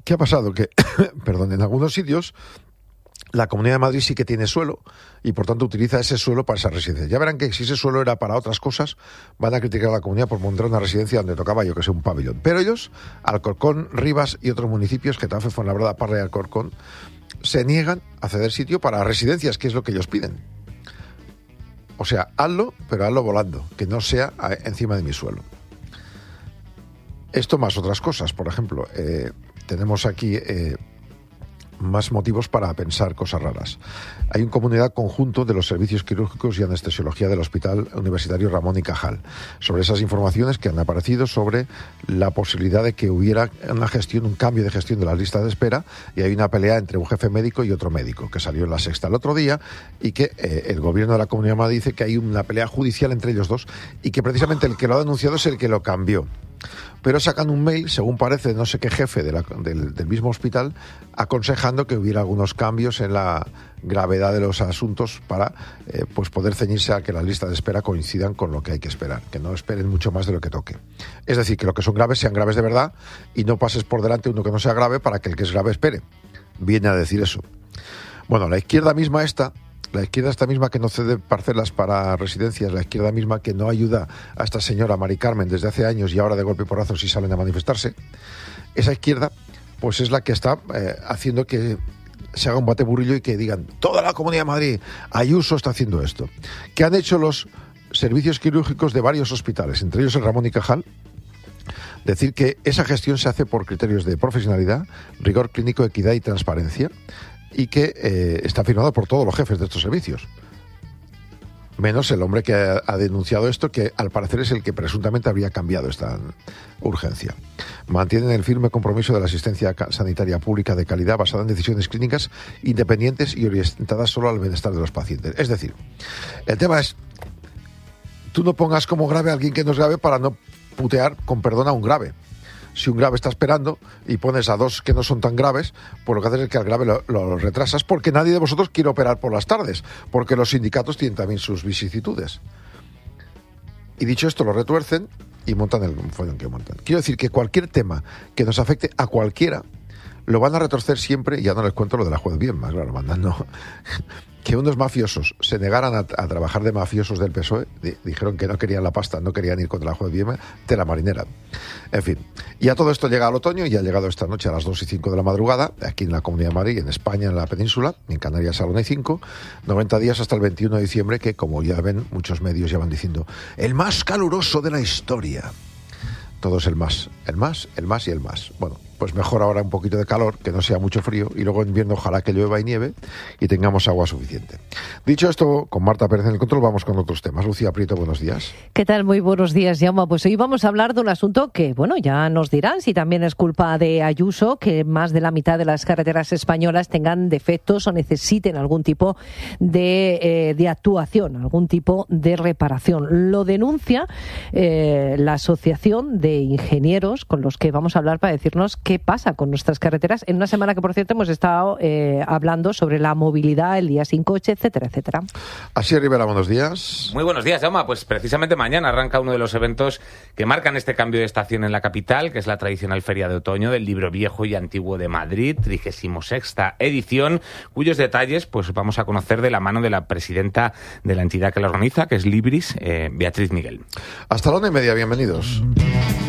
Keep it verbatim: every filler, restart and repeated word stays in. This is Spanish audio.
¿qué ha pasado? Que, perdón, en algunos sitios la Comunidad de Madrid sí que tiene suelo y por tanto utiliza ese suelo para esa residencia. Ya verán que si ese suelo era para otras cosas, van a criticar a la comunidad por montar una residencia donde tocaba, yo que sé, un pabellón. Pero ellos, Alcorcón, Rivas y otros municipios, Getafe, Fuenlabrada, Parla y Alcorcón, se niegan a ceder sitio para residencias, que es lo que ellos piden. O sea, hazlo, pero hazlo volando, que no sea encima de mi suelo. Esto más otras cosas, por ejemplo, eh, tenemos aquí eh, más motivos para pensar cosas raras. Hay un comunicado conjunto de los servicios quirúrgicos y anestesiología del Hospital Universitario Ramón y Cajal sobre esas informaciones que han aparecido sobre la posibilidad de que hubiera una gestión, un cambio de gestión de la lista de espera, y hay una pelea entre un jefe médico y otro médico que salió en La Sexta el otro día, y que eh, el gobierno de la Comunidad de Madrid dice que hay una pelea judicial entre ellos dos y que precisamente el que lo ha denunciado es el que lo cambió. Pero sacan un mail, según parece, no sé qué jefe de la, del, del mismo hospital, aconsejando que hubiera algunos cambios en la gravedad de los asuntos para eh, pues poder ceñirse a que las listas de espera coincidan con lo que hay que esperar, que no esperen mucho más de lo que toque. Es decir, que lo que son graves sean graves de verdad y no pases por delante uno que no sea grave para que el que es grave espere. Viene a decir eso. Bueno, la izquierda misma esta... La izquierda esta misma que no cede parcelas para residencias, la izquierda misma que no ayuda a esta señora Mari Carmen desde hace años y ahora de golpe y porrazo si salen a manifestarse, esa izquierda pues es la que está eh, haciendo que se haga un bateburrillo y que digan toda la Comunidad de Madrid, Ayuso está haciendo esto. ¿Qué han hecho los servicios quirúrgicos de varios hospitales, entre ellos el Ramón y Cajal? Decir que esa gestión se hace por criterios de profesionalidad, rigor clínico, equidad y transparencia, y que eh, está firmado por todos los jefes de estos servicios. Menos el hombre que ha, ha denunciado esto, que al parecer es el que presuntamente habría cambiado esta urgencia. Mantienen el firme compromiso de la asistencia sanitaria pública de calidad basada en decisiones clínicas independientes y orientadas solo al bienestar de los pacientes. Es decir, el tema es, tú no pongas como grave a alguien que no es grave para no putear, con perdón, a un grave. Si un grave está esperando y pones a dos que no son tan graves, pues lo que haces es que al grave lo, lo retrasas, porque nadie de vosotros quiere operar por las tardes, porque los sindicatos tienen también sus vicisitudes. Y dicho esto, lo retuercen y montan el follón que montan. Quiero decir que cualquier tema que nos afecte a cualquiera, lo van a retorcer siempre, y ya no les cuento lo de la juez bien, más claro, mandando que unos mafiosos se negaran a, a trabajar de mafiosos del P S O E, di, dijeron que no querían la pasta, no querían ir contra la juez Biema, de la marinera. En fin, y a todo esto llega el otoño, y ha llegado esta noche a las dos y cinco de la madrugada, aquí en la Comunidad de Madrid, en España, en la península, en Canarias a la una y cinco, noventa días hasta el veintiuno de diciembre, que como ya ven, muchos medios ya van diciendo, el más caluroso de la historia. Todo es el más, el más, el más y el más. Bueno, pues mejor ahora un poquito de calor, que no sea mucho frío, y luego en invierno ojalá que llueva y nieve y tengamos agua suficiente. Dicho esto, con Marta Pérez en el control, vamos con otros temas. Lucía Prieto, buenos días. ¿Qué tal? Muy buenos días, Jaume. Pues hoy vamos a hablar de un asunto que, bueno, ya nos dirán si también es culpa de Ayuso, que más de la mitad de las carreteras españolas tengan defectos o necesiten algún tipo de, eh, de actuación, algún tipo de reparación. Lo denuncia eh, la Asociación de Ingenieros, con los que vamos a hablar para decirnos qué pasa con nuestras carreteras en una semana que, por cierto, hemos estado eh, hablando sobre la movilidad, el día sin coche, etcétera, etcétera. Así Rivera, buenos días. Muy buenos días, Jaume. Pues precisamente mañana arranca uno de los eventos que marcan este cambio de estación en la capital, que es la tradicional Feria de Otoño del Libro Viejo y Antiguo de Madrid, trigésima sexta edición, cuyos detalles pues vamos a conocer de la mano de la presidenta de la entidad que la organiza, que es Libris, eh, Beatriz Miguel. Hasta la una y media, bienvenidos.